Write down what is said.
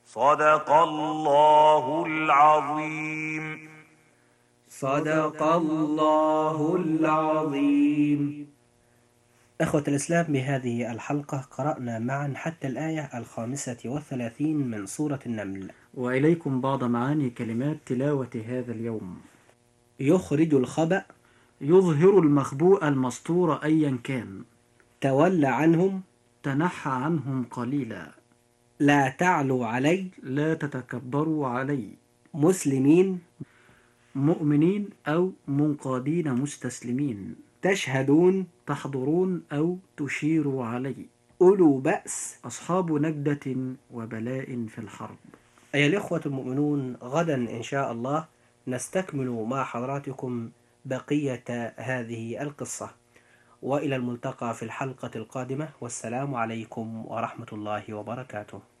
صدق الله العظيم. صدق الله العظيم. إخوة الإسلام، بهذه الحلقة قرأنا معا حتى الآية 35 من سورة النمل. وإليكم بعض معاني كلمات تلاوة هذا اليوم. يخرج الخبأ، يظهر المخبوء المستور أيا كان. تولى عنهم، تنحى عنهم قليلا. لا تعلوا علي، لا تتكبروا علي. مسلمين، مؤمنين أو منقادين مستسلمين. تشهدون، تحضرون أو تشيروا علي. أولو بأس، أصحاب نجدة وبلاء في الحرب. أيها الإخوة المؤمنون، غدا إن شاء الله نستكمل مع حضراتكم بقية هذه القصة، وإلى الملتقى في الحلقة القادمة، والسلام عليكم ورحمة الله وبركاته.